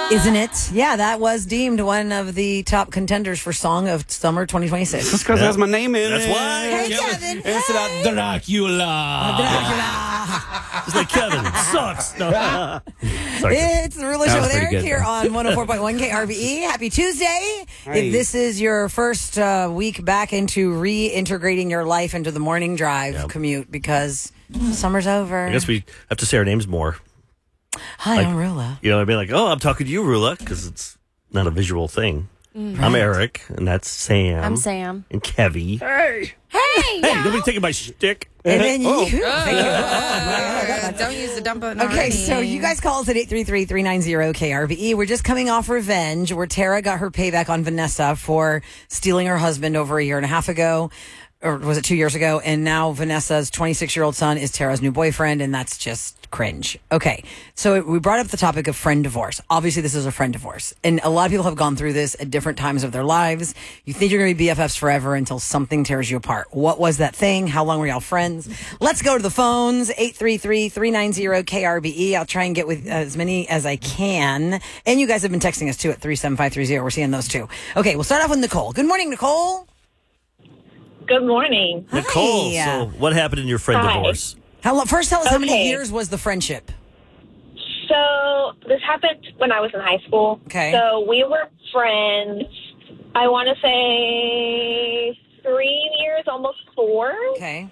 Isn't it? Yeah, that was deemed one of the top contenders for Song of Summer 2026. Just because it has my name in That's it. why. Hey, Kevin. Instead of Dracula. It's like Kevin sucks. No. Sorry. It's the Rula That Show was with pretty Eric good, here though. on 104.1 KRBE. Happy Tuesday. Hi. If this is your first week back into reintegrating your life into the morning drive commute because summer's over. I guess we have to say our names more. Hi, I'm Rula. You know what I mean? Like, oh, I'm talking to you, Rula, because it's not a visual thing. I'm Eric, and that's Sam. I'm Sam. And Kevy. Hey, Hey, nobody taking my shtick. And then you. don't use the dump button. Okay, already. so you guys call us at 833-390-KRBE. We're just coming off Revenge, where Tara got her payback on Vanessa for stealing her husband over a year and a half ago. Or was it 2 years ago? And now Vanessa's 26-year-old son is Tara's new boyfriend, and that's just cringe. Okay, so we brought up the topic of friend divorce. Obviously, this is a friend divorce. And a lot of people have gone through this at different times of their lives. You think you're going to be BFFs forever until something tears you apart. What was that thing? How long were y'all friends? Let's go to the phones, 833-390-KRBE. I'll try and get with as many as I can. And you guys have been texting us, too, at 37530. We're seeing those, too. Okay, we'll start off with Nicole. Good morning, Nicole. Good morning. Nicole, Hi. so what happened in your friend Hi. divorce? First, tell us how many Okay. years was the friendship? So this happened when I was in high school. Okay. So we were friends, I want to say 3 years, almost 4. Okay.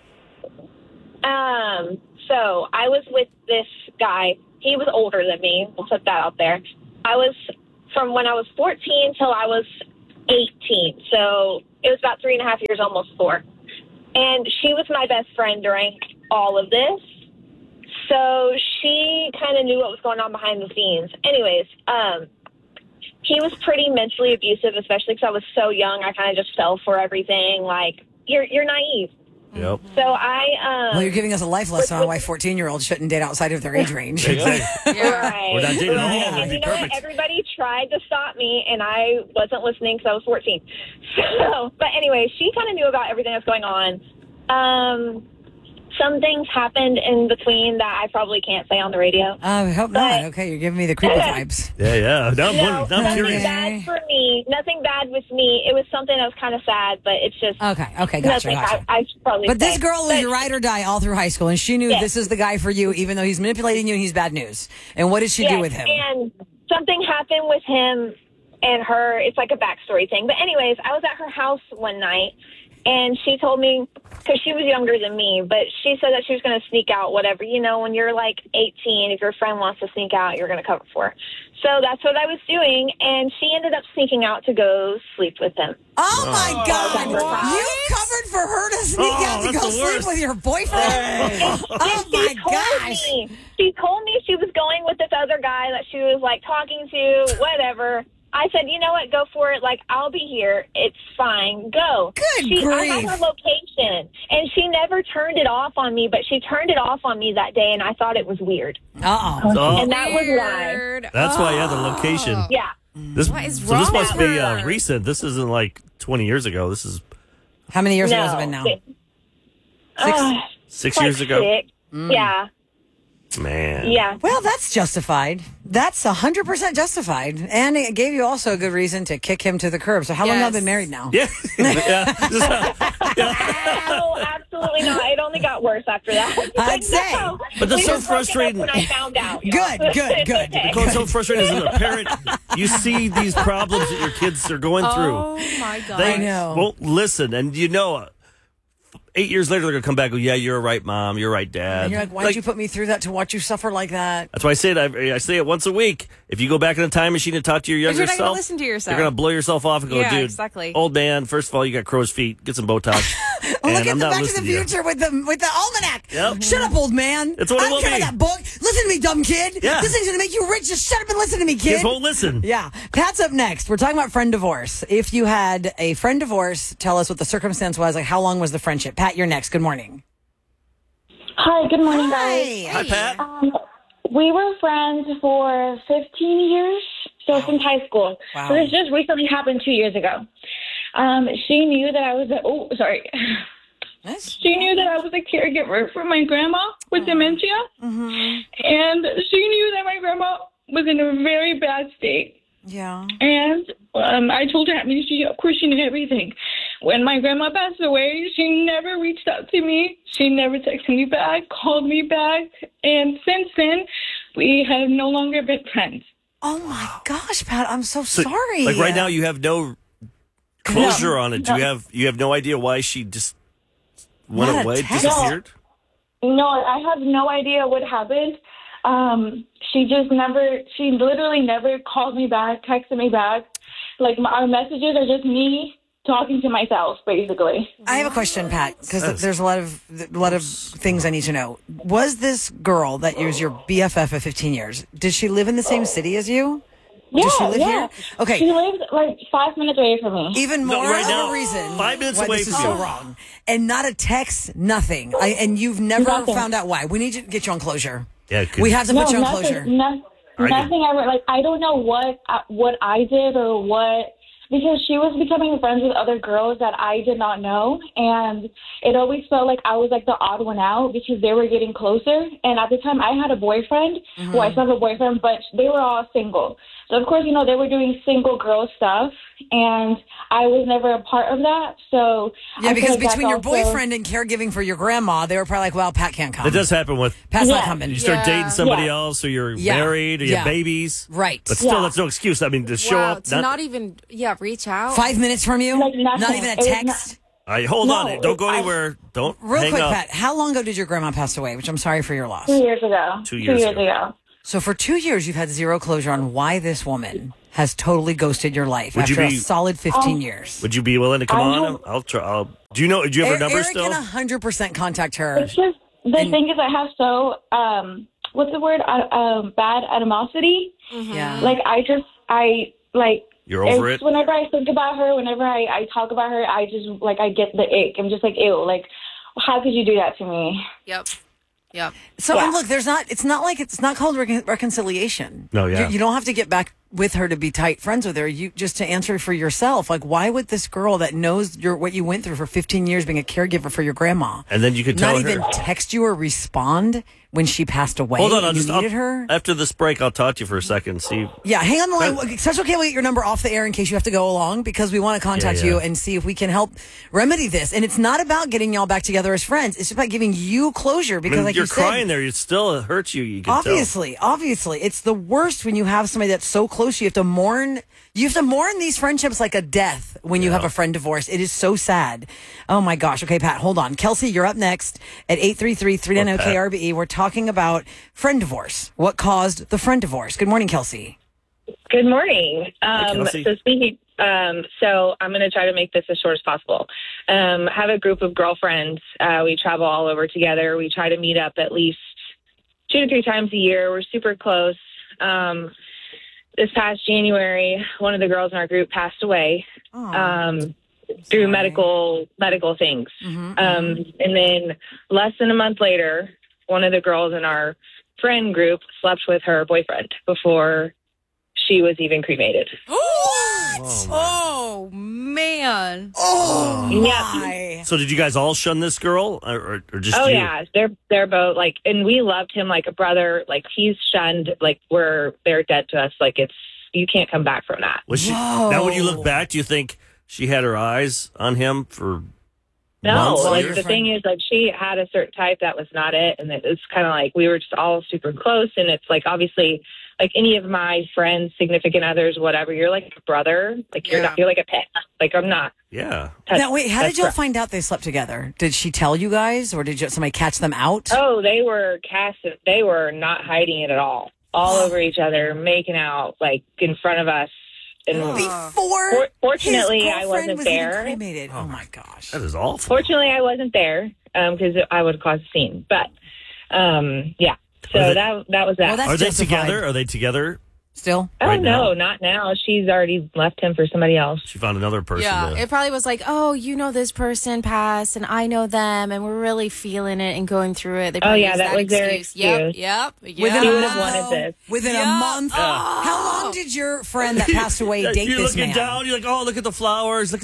So I was with this guy. He was older than me. We'll put that out there. I was from when I was 14 till I was 18. So it was about 3.5 years, almost 4. And she was my best friend during all of this. So she kind of knew what was going on behind the scenes. Anyways, he was pretty mentally abusive, especially because I was so young. I kind of just fell for everything. Like, you're naive. Yep. So I Well, you're giving us a life lesson on why 14-year-olds shouldn't date outside of their age range. Exactly. Right. We're not dating at all. Right. That'd be You know what? perfect. Everybody tried to stop me, and I wasn't listening because I was 14. So, but anyway, she kind of knew about everything that's going on. Some things happened in between that I probably can't say on the radio. I hope not. Okay, you're giving me the creepy vibes. Yeah. Now I'm Nothing curious. bad for me. Nothing bad with me. It was something that was kind of sad, but it's just Okay, gotcha, nothing. gotcha. I should probably But say. this girl was your ride or die all through high school, and she knew Yes. this is the guy for you, even though he's manipulating you and he's bad news. And what did she do Yes, with him? And something happened with him and her. It's like a backstory thing. But anyways, I was at her house one night, and she told me, because she was younger than me, but she said that she was going to sneak out, whatever. You know, when you're like 18, if your friend wants to sneak out, you're going to cover for her. So that's what I was doing, and she ended up sneaking out to go sleep with him. Oh, my God. What? You covered for her to sneak out to that's go the sleep worst. with your boyfriend? Oh, She my told gosh. me. She told me she was going with this other guy that she was like talking to, whatever. I said, you know what, go for it. Like, I'll be here. It's fine. Go. Good I had grief. her location, and she never turned it off on me, but she turned it off on me that day, and I thought it was weird. Uh-oh. Oh, And that was why. Weird. that's why, the location. Yeah. This, What is so this wrong must with be her? recent. This isn't like 20 years ago. This is How many years ago No. has it been now? Uh, 6 like years ago. 6. Yeah. Man. Yeah. Well, that's justified. That's 100% justified. And it gave you also a good reason to kick him to the curb. So how long have you been married now? Yeah. yeah. No, absolutely not. It only got worse after that. I'd say. No. But that's We so were broken up frustrating. when I found out. y'all. Good. It's so frustrating as a parent. You see these problems that your kids are going through. Oh my God. They I know. won't listen. And 8 years later, they're going to come back and go, yeah, you're right, Mom. You're right, Dad. And you're like, why'd you put me through that to watch you suffer like that? That's why I say it. I say it once a week. If you go back in the time machine and talk to your younger you're not gonna self, listen to yourself. you're going to blow yourself off and go, Yeah, dude, exactly. old man, first of all, you got crow's feet. Get some Botox. Oh, look and at I'm the not Back to the listening to you. Future with the almanac. Yep. Shut up, old man. That's what it I will don't care be. about that book. Listen to me, dumb kid. Yeah. This thing's going to make you rich. Just shut up and listen to me, kid. Kids won't listen. Yeah. Pat's up next. We're talking about friend divorce. If you had a friend divorce, tell us what the circumstance was. Like, how long was the friendship? Pat, you're next. Good morning. Hi, good morning, guys. Hi, Pat. We were friends for 15 years, so since high school. Wow. So this just recently happened 2 years ago. She knew that I was She knew that I was a caregiver for my grandma with dementia. Mm-hmm. And she knew that my grandma was in a very bad state. Yeah. And I told her, of course, she knew everything. When my grandma passed away, she never reached out to me. She never texted me back, called me back. And since then, we have no longer been friends. Oh, my gosh, Pat. I'm so sorry. Like right now, you have no closure on it. Do you have no idea why she just went away, disappeared? No, I have no idea what happened. She literally never called me back, texted me back. Like, our messages are just me talking to myself, basically. I have a question, Pat, because there's a lot of things I need to know. Was this girl that was your BFF of 15 years, did she live in the same city as you? Yeah, Does she live here? Okay. She lives like 5 minutes away from me. Even more right of now, a reason 5 minutes why away this is from so you. wrong. And not a text, nothing. And you've never Nothing. found out why. We need to get you on closure. Yeah, We have to put you on nothing, closure. Nothing ever. Like, I don't know what I did or what, because she was becoming friends with other girls that I did not know, and it always felt like I was like the odd one out because they were getting closer. And at the time, I had a boyfriend. Well, I still have a boyfriend, but they were all single. So of course, they were doing single girl stuff, and I was never a part of that. So Yeah, I feel because like that's between your also- boyfriend and caregiving for your grandma, they were probably like, well, Pat can't come. That does happen with Pat's not Yeah. coming. you start dating somebody Yeah. else, or you're Yeah. married, or you Yeah. have babies. Right. But still, Yeah. that's no excuse. I mean, to show Wow, up. to not even reach out. 5 minutes from you? Like nothing. Not even a It was text? Hold No, on. Don't go anywhere. Don't Real hang quick, up. Pat, how long ago did your grandma pass away? Which I'm sorry for your loss. 2 years ago. 2 years ago. So for 2 years, you've had zero closure on why this woman has totally ghosted your life Would you after a be- solid 15 years. Would you be willing to come I on? know- I'll try. Do you have her number Eric still? can 100% contact her. It's just the thing is, I have so what's the word? Bad animosity. Yeah. Like You're over it? Whenever I think about her, whenever I talk about her, I just I get the ick. I'm just like, ew. Like, how could you do that to me? Yep. So Yeah. and look, it's not called reconciliation. No, yeah. You don't have to get back with her to be tight friends with her. You just to answer for yourself. Like, why would this girl that knows what you went through for 15 years being a caregiver for your grandma, And then you could tell not her. even text you or respond when she passed away? Hold on, and you needed her. After this break, I'll talk to you for a second. See, Yeah, hang on the line. Such okay, we'll get your number off the air in case you have to go along because we want to contact Yeah, yeah. you and see if we can help remedy this. And it's not about getting y'all back together as friends. It's about giving you closure because, like you're you said, crying there. It still hurts you. You can tell. Obviously, it's the worst when you have somebody that's so close. You have to mourn. You have to mourn these friendships like a death when you have a friend divorced. It is so sad. Oh my gosh. Okay, Pat, hold on. Kelsey, you're up next at 833-390-KRBE. We're talking about friend divorce. What caused the friend divorce? Good morning, Kelsey. Good morning. Kelsey. So I'm going to try to make this as short as possible. Have a group of girlfriends. We travel all over together. We try to meet up at least 2 to 3 times a year. We're super close. This past January, one of the girls in our group passed away through medical things. And then less than a month later, one of the girls in our friend group slept with her boyfriend before she was even cremated. Oh, man. Oh, Yeah. my. So did you guys all shun this girl, or just Oh you? yeah, they're both like, and we loved him like a brother. Like he's shunned. Like they're dead to us. Like you can't come back from that. Was she? Whoa. Now, when you look back, do you think she had her eyes on him for No, months? like years? the thing is, like she had a certain type that was not it, and it's kind of like we were just all super close, and it's like obviously, like any of my friends, significant others, whatever, you're like a brother, like you're not, you're like a pet, like I'm not. Yeah. Now, wait, how did That's y'all correct. find out they slept together? Did she tell you guys or did somebody catch them out? Oh, they were they were not hiding it at all over each other, making out like in front of us. And Before Fortunately, his I girlfriend wasn't was even there. cremated. Oh my gosh. That is awful. Fortunately, I wasn't there because I would have caused a scene. But yeah, so Are they- that was that. Well, that's Are they justified. together? Are they together? Still? oh right no, now? not now. She's already left him for somebody else. She found another person. Yeah, to- it probably was like, oh, you know this person passed, and I know them, and we're really feeling it and going through it. They probably yeah, used that was their excuse. Yep, excuse. yep. Within She a would month, have wanted this. Within a Yeah. month. How long did your friend that passed away Yeah, date you're this looking man? down. You're like, oh, look at the flowers. Look at the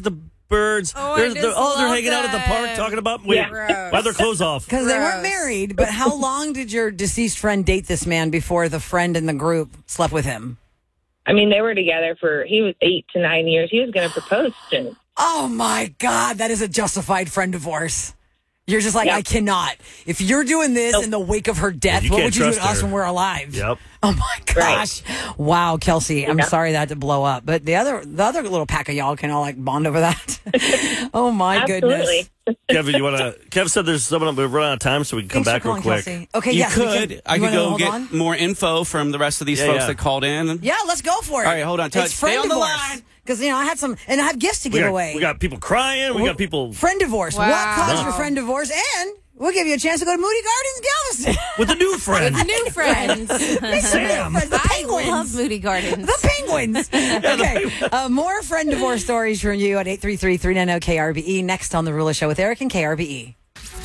birds. Oh, they're just they're love hanging out at the park them. talking about Yeah. why have their clothes off. Because they weren't Gross. married. But how long did your deceased friend date this man before the friend in the group slept with him? I mean, they were together he was 8 to 9 years. He was going to propose soon. Oh my God, that is a justified friend divorce. You're just like, Yeah. I cannot. If you're doing this in the wake of her death, You what can't would you do to trust us her. when we're alive? Yep. Oh my gosh. Wow, Kelsey, I'm Yeah. sorry that had to blow up. But the other little pack of y'all can all like bond over that. Oh my Absolutely. goodness. Kevin, you want to? Kev said there's someone. We've run out of time, so we can come Thanks back for real calling, quick. Kelsey. Okay, You yes, we could. can. I You could wanna go hold get on? more info from the rest of these Yeah, folks yeah. that called in. Yeah, let's go for it. All right, hold on. It's Stay friend on the divorce. line. Because, I had some, and I have gifts to give away. We got people crying. We got people Friend divorce. What Wow. caused your friend divorce? And we'll give you a chance to go to Moody Gardens, Galveston. with a new friend. New friends. Sam. The I Penguins. love Moody Gardens. The Penguins. Okay. More friend divorce stories from you at 833-390-KRBE. Next on The Rula Show with Eric and KRBE.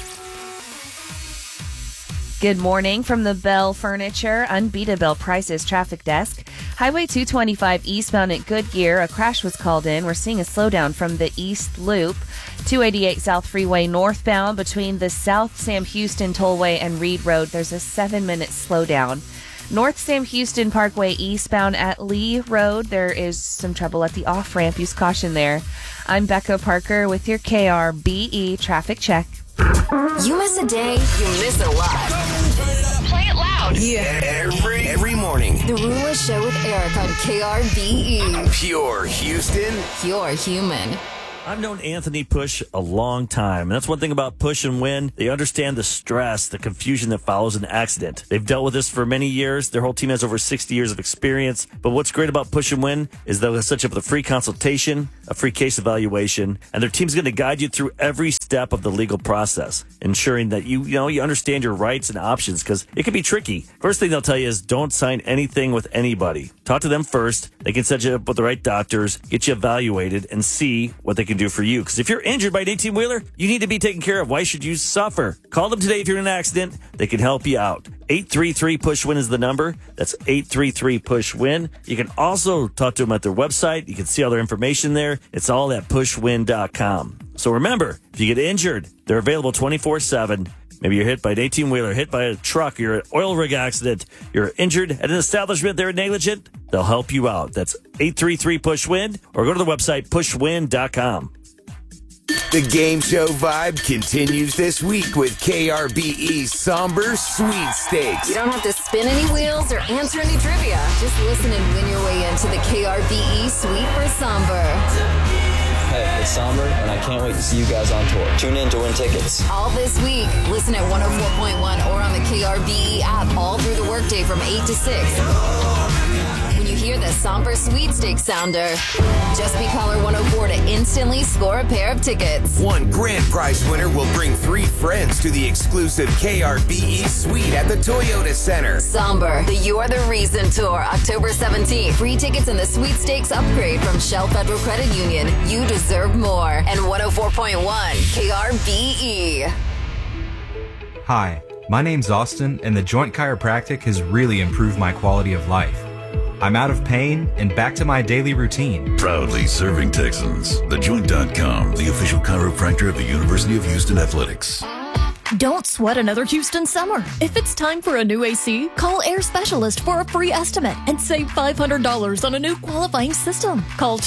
Good morning from the Bell Furniture Unbeatable Prices Traffic Desk. Highway 225 eastbound at Goodyear, a crash was called in. We're seeing a slowdown from the East Loop. 288 South Freeway northbound between the South Sam Houston Tollway and Reed Road. There's a 7-minute slowdown. North Sam Houston Parkway eastbound at Lee Road. There is some trouble at the off-ramp. Use caution there. I'm Becca Parker with your KRBE traffic check. You miss a day, you miss a lot. Play it loud. Every morning. The Rula Show with Eric on KRBE. Pure Houston. Pure human. I've known Anthony Push a long time. And that's one thing about Push and Win. They understand the stress, the confusion that follows an accident. They've dealt with this for many years. Their whole team has over 60 years of experience. But what's great about Push and Win is they'll set you up with a free consultation, a free case evaluation, and their team's going to guide you through every step of the legal process, ensuring that you understand your rights and options, because it can be tricky. First thing they'll tell you is don't sign anything with anybody. Talk to them first. They can set you up with the right doctors, get you evaluated, and see what they can do for you. Because if you're injured by an 18-wheeler, you need to be taken care of. Why should you suffer? Call them today if you're in an accident. They can help you out. 833-PUSH-WIN is the number. That's 833-PUSH-WIN. You can also talk to them at their website. You can see all their information there. It's all at pushwin.com. So remember, if you get injured, they're available 24/7. Maybe you're hit by an 18-wheeler, hit by a truck, you're an oil rig accident, you're injured at an establishment, they're negligent, they'll help you out. That's 833-PUSH-WIN, or go to the website pushwin.com. The game show vibe continues this week with KRBE's Somber Sweepstakes. You don't have to spin any wheels or answer any trivia. Just listen and win your way into the KRBE Sweep for Somber. Hey, it's Somber, and I can't wait to see you guys on tour. Tune in to win tickets. All this week. Listen at 104.1 or on the KRBE app all through the workday from 8 to 6. When you hear the Somber Sweepstakes sounder, just be caller 104 to instantly score a pair of tickets. One grand prize winner will bring 3 friends to the exclusive KRBE suite at the Toyota Center. Somber, the You're the Reason Tour, October 17th. Free tickets and the Sweepstakes upgrade from Shell Federal Credit Union. You deserve more. And 104.1 KRBE. Hi, my name's Austin, and the Joint Chiropractic has really improved my quality of life. I'm out of pain and back to my daily routine. Proudly serving Texans. TheJoint.com, the official chiropractor of the University of Houston Athletics. Don't sweat another Houston summer. If it's time for a new AC, call Air Specialist for a free estimate and save $500 on a new qualifying system. Call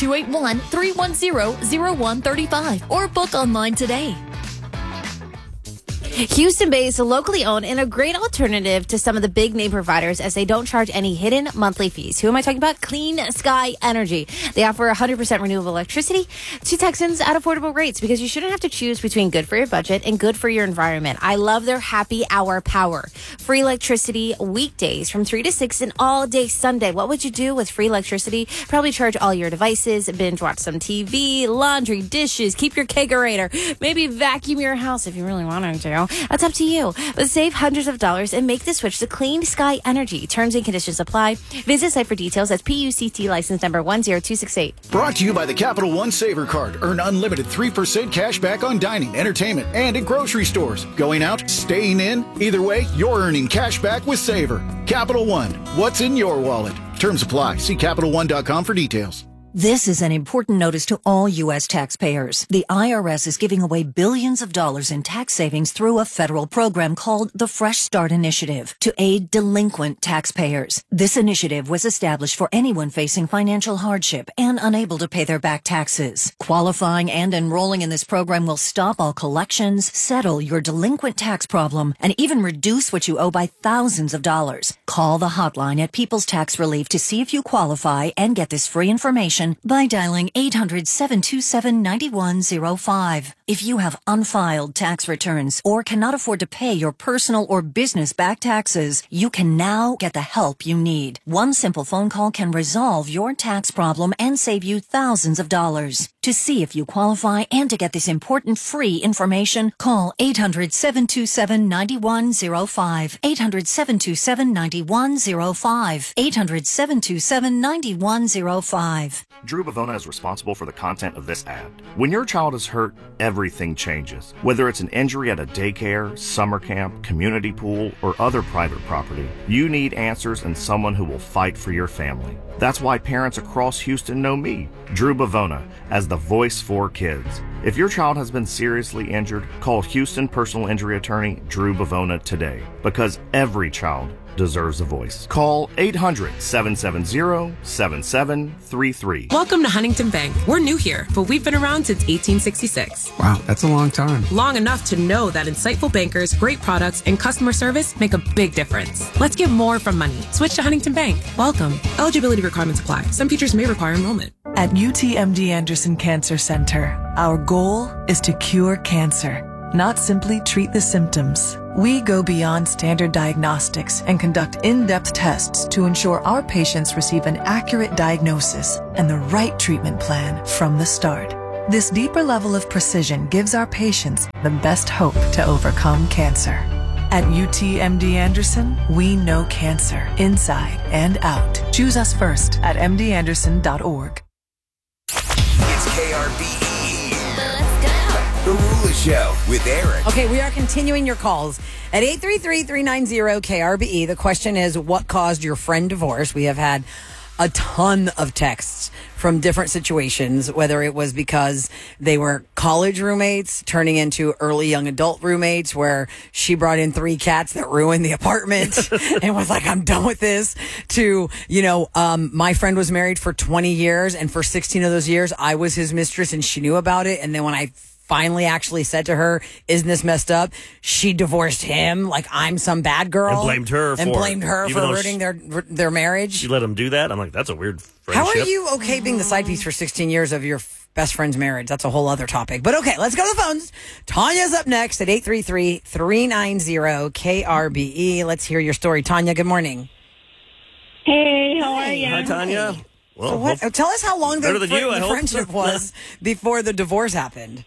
281-310-0135 or book online today. Houston-based, locally owned, and a great alternative to some of the big name providers as they don't charge any hidden monthly fees. Who am I talking about? Clean Sky Energy. They offer 100% renewable electricity to Texans at affordable rates because you shouldn't have to choose between good for your budget and good for your environment. I love their happy hour power. Free electricity weekdays from 3 to 6 and all day Sunday. What would you do with free electricity? Probably charge all your devices, binge watch some TV, laundry, dishes, keep your kegerator, maybe vacuum your house if you really wanted to. That's up to you. But save hundreds of dollars and make the switch to Clean Sky Energy. Terms and conditions apply. Visit site for details. That's PUCT license number 10268. Brought to you by the Capital One Saver Card. Earn unlimited 3% cash back on dining, entertainment, and at grocery stores. Going out, staying in. Either way, you're earning cash back with Saver. Capital One. What's in your wallet? Terms apply. See CapitalOne.com for details. This is an important notice to all U.S. taxpayers. The IRS is giving away billions of dollars in tax savings through a federal program called the Fresh Start Initiative to aid delinquent taxpayers. This initiative was established for anyone facing financial hardship and unable to pay their back taxes. Qualifying and enrolling in this program will stop all collections, settle your delinquent tax problem, and even reduce what you owe by thousands of dollars. Call the hotline at People's Tax Relief to see if you qualify and get this free information by dialing 800-727-9105. If you have unfiled tax returns or cannot afford to pay your personal or business back taxes, you can now get the help you need. One simple phone call can resolve your tax problem and save you thousands of dollars. To see if you qualify and to get this important free information, call 800-727-9105. 800-727-9105. 800-727-9105. Drew Bavona is responsible for the content of this ad. When your child is hurt, everything changes. Whether it's an injury at a daycare, summer camp, community pool, or other private property, you need answers and someone who will fight for your family. That's why parents across Houston know me, Drew Bavona, as the voice for kids. If your child has been seriously injured, call Houston personal injury attorney Drew Bavona today, because every child deserves a voice. Call 800-770-7733. Welcome to Huntington Bank. We're new here, but we've been around since 1866. Wow, that's a long time. Long enough to know that insightful bankers, great products, and customer service make a big difference. Let's get more from money. Switch to Huntington Bank. Welcome. Eligibility requirements apply. Some features may require enrollment. At UTMD Anderson Cancer Center, our goal is to cure cancer, not simply treat the symptoms. We go beyond standard diagnostics and conduct in-depth tests to ensure our patients receive an accurate diagnosis and the right treatment plan from the start. This deeper level of precision gives our patients the best hope to overcome cancer. At UTMD Anderson, we know cancer inside and out. Choose us first at mdanderson.org. It's KRBE. The Rula Show with Eric. Okay, we are continuing your calls at 833-390-KRBE. The question is, what caused your friend divorce? We have had a ton of texts from different situations, whether it was because they were college roommates turning into early young adult roommates, where she brought in 3 cats that ruined the apartment and was like, I'm done with this, to, my friend was married for 20 years and for 16 of those years, I was his mistress and she knew about it. And then when I finally actually said to her, isn't this messed up? She divorced him like I'm some bad girl. And blamed her for ruining their marriage. She let him do that? I'm like, that's a weird friendship. How are you okay being the side piece for 16 years of your best friend's marriage? That's a whole other topic. But okay, let's go to the phones. Tanya's up next at 833-390-KRBE. Let's hear your story. Tanya, good morning. Hey, how are you? Hi, Tanya. Well, tell us how long the friendship was before the divorce happened.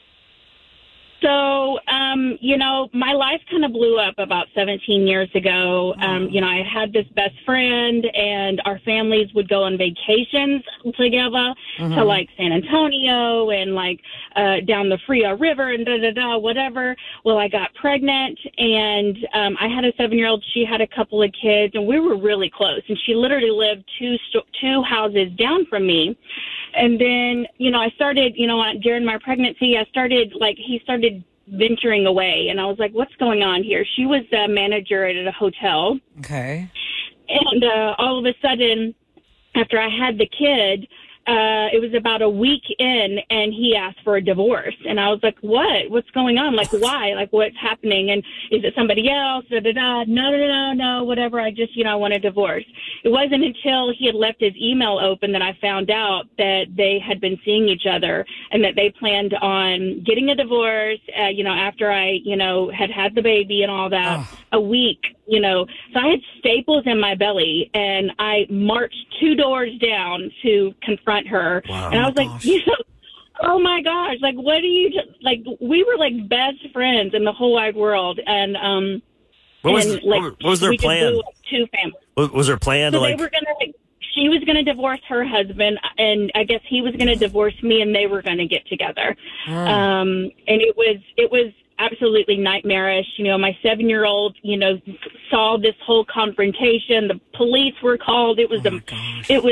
So, my life kind of blew up about 17 years ago. I had this best friend, and our families would go on vacations together to like San Antonio and down the Frio River and whatever. Well, I got pregnant, and I had a 7-year-old. She had a couple of kids, and we were really close. And she literally lived two houses down from me. And then, I started, during my pregnancy, he started venturing away. And I was like, what's going on here? She was the manager at a hotel. Okay. And all of a sudden, after I had the kid, it was about a week in, and he asked for a divorce. And I was like, what? What's going on? Like, why? Like, what's happening? And is it somebody else? No, whatever. I just, I want a divorce. It wasn't until he had left his email open that I found out that they had been seeing each other and that they planned on getting a divorce, after I, had the baby and all that, a week. So I had staples in my belly, and I marched 2 doors down to confront her. Wow. And I was like, oh my gosh, like, what do you, we were like best friends in the whole wide world. And, what was their plan? Blew up 2 families. Was there a plan so she was going to divorce her husband, and I guess he was going to divorce me, and they were going to get together. And it was absolutely nightmarish. My 7-year-old, saw this whole confrontation. The police were called. It was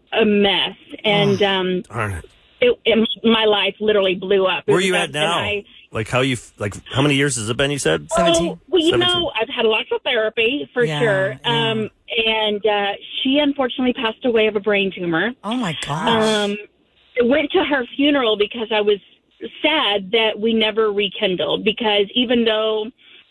a mess. And Darn it. my life literally blew up. Where are you at now? How many years has it been, you said? 17? Well, you 17. know, I've had lots of therapy for sure. And she unfortunately passed away of a brain tumor. Oh my gosh. I went to her funeral because I was sad that we never rekindled, because even though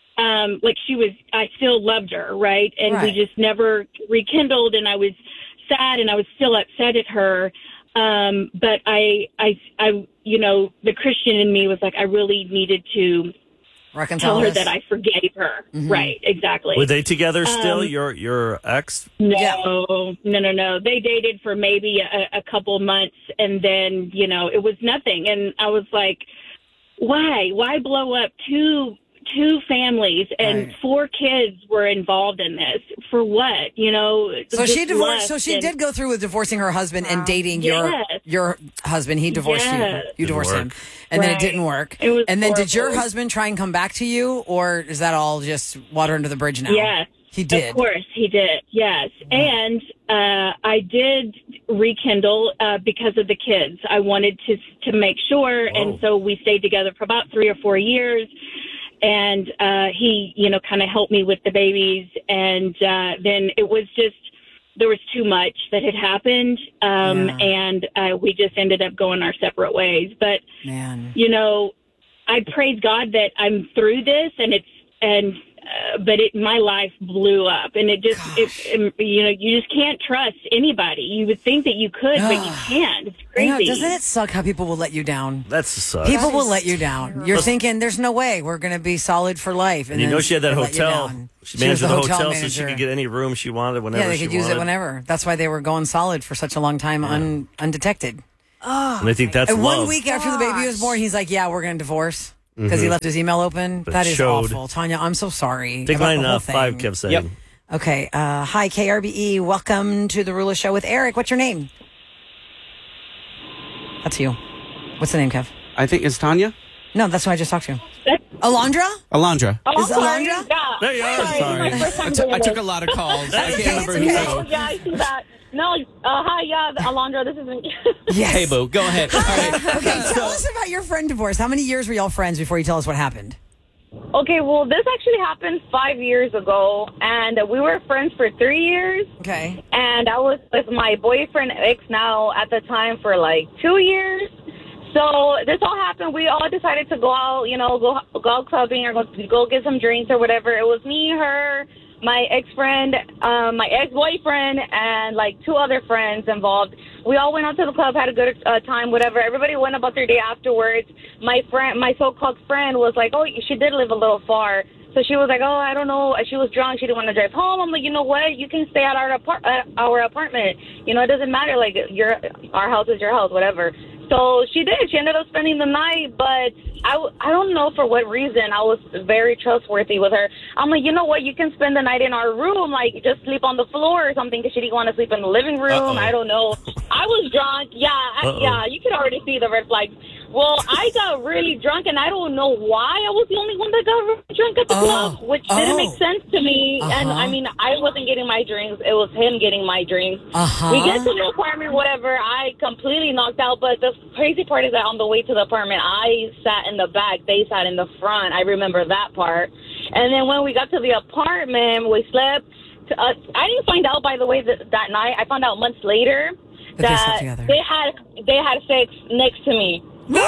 I still loved her, right? And we just never rekindled, and I was sad and I was still upset at her. But I, you know, the Christian in me was like, I really needed to tell her that I forgave her. Mm-hmm. Right. Exactly. Were they together still? Your ex? No. They dated for maybe a couple months, and then, you know, it was nothing. And I was like, why blow up two families, and 4 kids were involved in this for what, you know? So she divorced. So she did go through with divorcing her husband and dating your husband. He divorced you. You divorced him, and then it didn't work. It was and then did your horrible. husband try and come back to you, or is that all just water under the bridge now? Yes, he did. Of course, he did. Yes, and I did rekindle because of the kids. I wanted to make sure, and so we stayed together for about 3 or 4 years. And he, you know, kind of helped me with the babies. And then it was just, there was too much that had happened. And we just ended up going our separate ways. But, you know, I praise God that I'm through this, but my life blew up, and it just, you know, you just can't trust anybody. You would think that you could, but you can't. It's crazy. I know, doesn't it suck how people will let you down? That's a suck. People will let you down. You're thinking, there's no way we're going to be solid for life. And you know she had that they let you hotel. down. She managed the hotel so manager. she could get any room she wanted whenever she wanted. Yeah, they could use it whenever. That's why they were going solid for such a long time undetected. And I think that's and love. 1 week after the baby was born, he's like, yeah, we're going to divorce. Because he left his email open. But that is showed. awful. Tanya, I'm so sorry. Take about mine the whole off. 5 thing. kept saying. Okay. Hi, KRBE. Welcome to the Rula Show with Eric. What's your name? That's you. What's the name, Kev? I think it's Tanya. No, that's who I just talked to. Alondra? Alondra. Oh, is Alondra? There you are. Sorry. I took a lot of calls. I can't remember who. Oh, yeah, I see that. No, hi, Alondra, this isn't... Yes. Hey, boo, go ahead. All right. Okay, tell us about your friend divorce. How many years were y'all friends before you tell us what happened? Okay, well, this actually happened 5 years ago, and we were friends for 3 years. Okay. And I was with my boyfriend, ex now, at the time for like 2 years. So this all happened. We all decided to go out, you know, go out clubbing or go get some drinks or whatever. It was me, her, my ex-friend, my ex-boyfriend, and like 2 other friends involved. We all went out to the club, had a good time, whatever. Everybody went about their day afterwards. My so-called friend was like, oh, she did live a little far. So she was like, oh, I don't know. She was drunk. She didn't want to drive home. I'm like, you know what? You can stay at our apartment. You know, it doesn't matter. Like, our house is your house, whatever. So she did. She ended up spending the night, but I don't know for what reason. I was very trustworthy with her. I'm like, you know what? You can spend the night in our room, like just sleep on the floor or something, because she didn't want to sleep in the living room. I don't know. I was drunk. Yeah, you could already see the red flags. Well, I got really drunk, and I don't know why I was the only one that got really drunk at the club, which didn't make sense to me. And, I mean, I wasn't getting my drinks. It was him getting my drinks. We get to the apartment, whatever. I completely knocked out. But the crazy part is that on the way to the apartment, I sat in the back. They sat in the front. I remember that part. And then when we got to the apartment, we slept. I didn't find out, by the way, that night. I found out months later that they had sex next to me. No!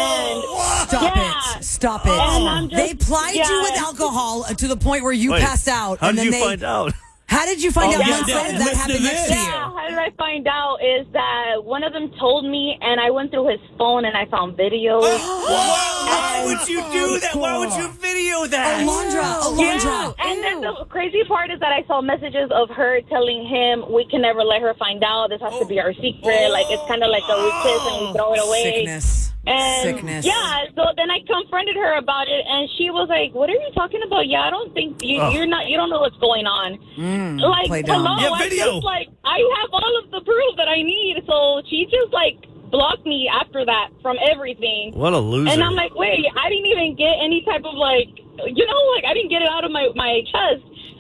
Stop it. They plied you with alcohol to the point where you passed out. How did you find out? How did you find out months later that happened next to you? How did I find out is that one of them told me, and I went through his phone and I found videos. Why would you do that? Why would you video that? Alondra. Yeah. And then the crazy part is that I saw messages of her telling him, we can never let her find out. This has to be our secret. Like, it's kind of like we kiss and we throw it away. Sickness. Yeah, so then I confronted her about it, and she was like, "What are you talking about? Yeah, I don't think you don't know what's going on." Like, hello, I have all of the proof that I need. So she just like blocked me after that from everything. What a loser! And I'm like, wait, I didn't even get any type of I didn't get it out of my chest. So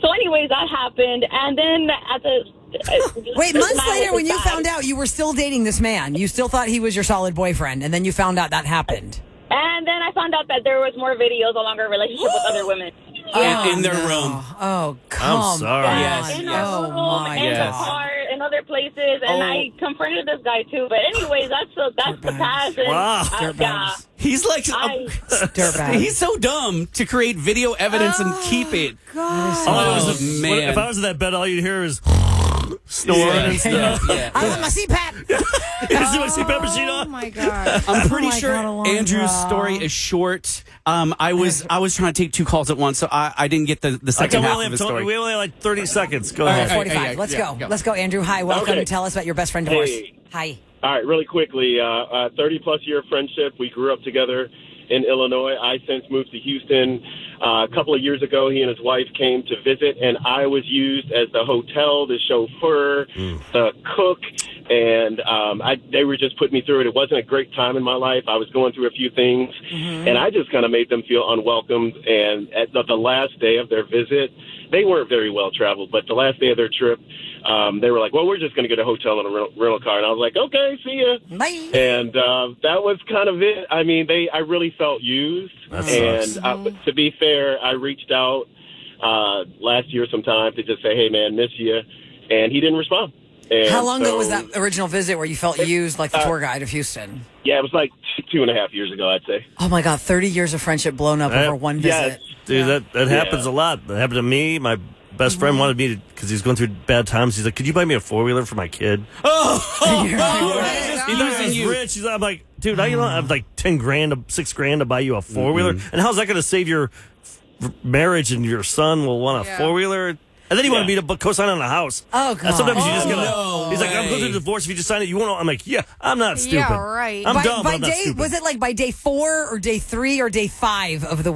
So anyways, that happened. And then at the... Wait, months later when you found out you were still dating this man, you still thought he was your solid boyfriend, and then you found out that happened. And then I found out that there was more videos, a longer relationship with other women. In their room. Oh, come I'm sorry. on. Yes. In our room, in the car, in other places, and I confronted this guy too. But anyways, that's the past. And, Wow. yeah. He's like, he's so dumb to create video evidence and keep it. God. Man. If I was in that bed, all you'd hear is snoring and stuff. I want my CPAP. You see my CPAP machine on? Oh my god! I'm pretty sure God, Andrew's Alondra. story is short. I was trying to take 2 calls at once, so I didn't get the second half of the story. We only have like 30 seconds. Go All right, ahead. 45. Let's go. Let's go, Andrew. Hi, welcome. Okay. Tell us about your best friend divorce. Hey. Hi. All right, really quickly, 30-plus year friendship. We grew up together in Illinois. I since moved to Houston. A couple of years ago, he and his wife came to visit, and I was used as the hotel, the chauffeur, the cook, and they were just putting me through it. It wasn't a great time in my life. I was going through a few things, and I just kind of made them feel unwelcomed. And at the last day of their visit, they weren't very well traveled, but the last day of their trip, they were like, well, we're just going to get a hotel and a rental car. And I was like, okay, see ya. Bye. And that was kind of it. I mean, I really felt used. And to be fair, I reached out last year sometime to just say, hey, man, miss you. And he didn't respond. And how long ago was that original visit where you felt used like the tour guide of Houston? Yeah, it was like 2.5 years ago, I'd say. Oh, my God. 30 years of friendship blown up over one visit. Dude, that happens a lot. That happened to me. My best friend wanted me to, because he was going through bad times. He's like, could you buy me a 4-wheeler for my kid? He thought he was rich. I'm like, dude, I have like 10 grand, $6 grand to buy you a 4-wheeler. And how's that going to save your marriage and your son will want a 4-wheeler? And then he wanted me to co-sign on a house. Oh, God. And sometimes you just gotta. He's like, I'm going through a divorce. If you just sign it, you won't. I'm like, yeah, I'm not stupid. Yeah, right. I'm dumb. By I'm not day, stupid. was it like by day 4 or day 3 or day 5 of the